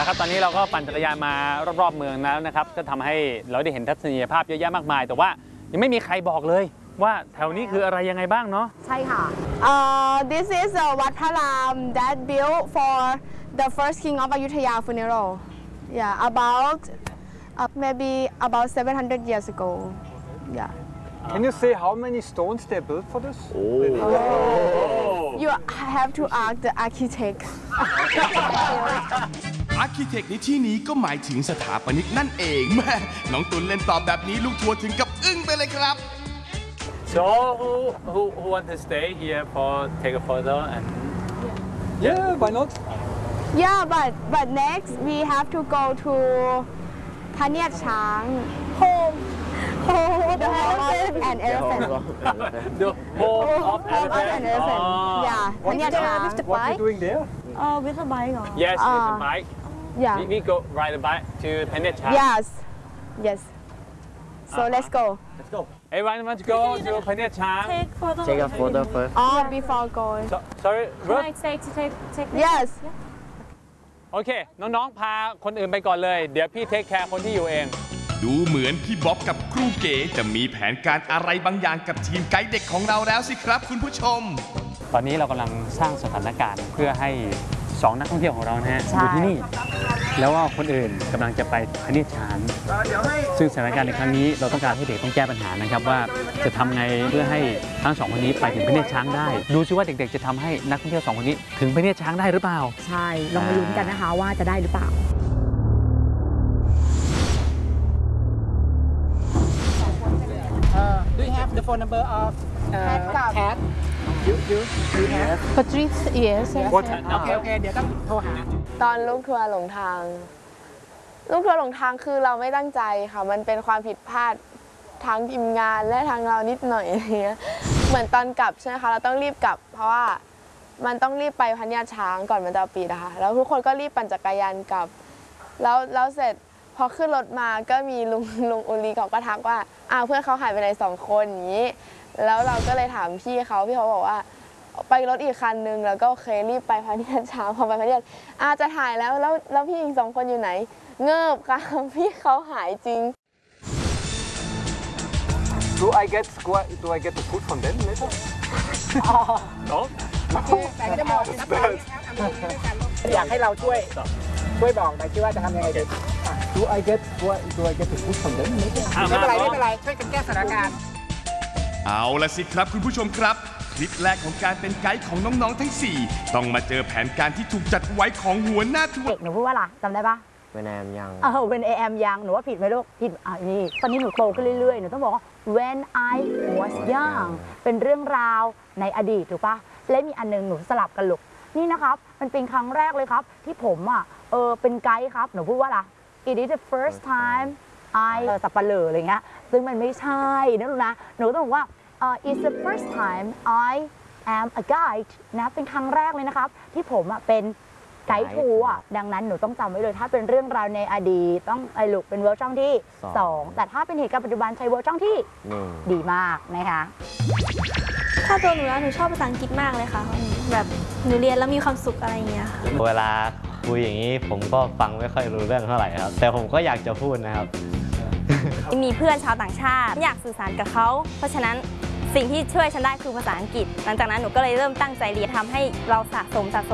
ครับตอนนี้เราก็ปั่นจักรยานมารอบๆเมืองแล้วนะครับก็ทำให้เราได้เห็นทัศนียภาพเยอะแยะมากมายแต่ว่ายังไม่มีใครบอกเลยว่าแถวนี้คืออะไรยังไงบ้างเนาะใช่ค่ะ This is a Wat Pharam that built for the first king of Ayutthaya funeral. Yeah, about maybe about 700 years ago. Yeah. Can you say how many stones they built for this? You have to ask the architect. อาร์คิเทคในที่นี้ก็หมายถึงสถาปนิกนั่นเองแม่น้องตุลเล่นตอบแบบนี้ลูกทัวร์ถึงกับอึ้งไปเลยครับ So who want to stay here for take a photo and Yeah, why not? Yeah, but next we have to go to Paniat Chang. home The home and elephant. the home of Home of an elephant. Yeah, Paniat Chang. What are you doing there? with a bike เหรอ Yes it's a bike Yeah. we go ride a bike to Phanet Chang Yes. So let's go. Let's go. Everyone want to go to Phanet Chang Take a photo first. Before going. Sorry Can I take Yes. โอเคน้องๆพาคนอื่นไปก่อนเลยเดี๋ยวพี่เทคแคร์คนที่อยู่เองดูเหมือนพี่บ๊อบกับครูเก๋จะมีแผนการอะไรบางอย่างกับทีมไกด์เด็กของเราแล้วสิครับคุณผู้ชมตอนนี้เรากำลังสร้างสถานการณ์เพื่อให้2นักท่องเที่ยวของเรานะฮะใช่อยู่ที่นี่แล้วว่าคนอื่นกำลังจะไปพเนียดชานซึ่งสถานการณ์ในครั้งนี้เราต้องการให้เด็กต้องแก้ปัญหานะครับว่าจะทำไงเพื่อให้ทั้ง2คนนี้ไปถึงพเนียดช้างได้ดูซิว่าเด็กๆจะทำให้นักท่องเที่ยว2คนนี้ถึงพเนียดช้างได้หรือเปล่าใช่ลองมาลุ้นกันนะคะว่าจะได้หรือเปล่า Do you have the phone number of Cat? You have? Patrice, yes. Okay. เดี๋ยวต้องโทรหาตอนลูกทัวร์หลงทาง ลูกทัวร์หลงทางคือเราไม่ตั้งใจค่ะ มันเป็นความผิดพลาดทางทีมงานและทางเรานิดหน่อยอะไรเงี้ย เหมือนตอนกลับใช่ไหมคะ เราต้องรีบกลับ เพราะว่ามันต้องรีบไปพญาช้างก่อนมันจะปิดนะคะแล้วทุกคนก็รีบปั่นจักรยานกลับ แล้วเสร็จพอขึ้นรถมาก็มีลุงอุลีเขาก็ทักว่าเพื่อนเขาหายไปไหน2 คนอย่างนี้ แล้วเราก็เลยถามพี่เขาบอกว่าไปรถอีกคันนึงแล้วก็โอเครีบไปพญาช้างพอไปพญาจะถ่ายแล้วพี่อีก2 คนอยู่ไหนเงิบค่ะพี่เขาหายจริง Do I get the food from them later? No แต่ไม่ได้หมดอยากให้เราช่วยบอกหน่อยคิดว่าจะทำยังไงดี Do I get the food from them later? ไม่เป็นไรช่วยกันแก้สถานการณ์เอาละสิครับคุณผู้ชมครับคลิปแรกของการเป็นไกด์ของน้องๆทั้ง 4ต้องมาเจอแผนการที่ถูกจัดไว้ของหัวหน้าทัวร์เด็กหนูพูดว่าอะไรจำได้ปะ When I am young. When I am young หนูว่าผิดไหมลูกผิดนี่ตอนนี้หนูโตขึ้นเรื่อยๆหนูต้องบอกว่า When I was young เป็นเรื่องราวในอดีตถูกปะและมีอันนึงหนูสลับกันลูกนี่นะครับมันเป็นครั้งแรกเลยครับที่ผมเป็นไกด์ครับหนูพูดว่าอะไร It is the first time I สับปะเหร่ออะไรเงี้ยซึ่งมันไม่ใช่นะลูกนะหนูต้องบอกว่าIt's the first time I am a guide นะเป็นครั้งแรกเลยนะครับที่ผมเป็นไกด์ทัวร์ดังนั้นหนูต้องจำไว้เลยถ้าเป็นเรื่องราวในอดีตต้องลูกเป็นเวอร์ชันที่2แต่ถ้าเป็นเหตุการณ์ปัจจุบันใช้เวอร์ชันที่ดีมากนะคะถ้าตัวหนูแล้วหนูชอบภาษาอังกฤษมากเลยค่ะแบบหนูเรียนแล้วมีความสุขอะไรอย่างเงี้ยค่ะเวลาคุยอย่างนี้ผมก็ฟังไม่ค่อยรู้เรื่องเท่าไหร่ครับแต่ผมก็อยากจะพูดนะครับมีเพื่อนชาวต่างชาติอยากสื่อสารกับเขาเพราะฉะนั้นสิ่งที่ช่วยฉันได้คือภาษาอังกฤษหลังจากนั้นหนูก็เลยเริ่มตั้งใจเรียนทำให้เราสะสม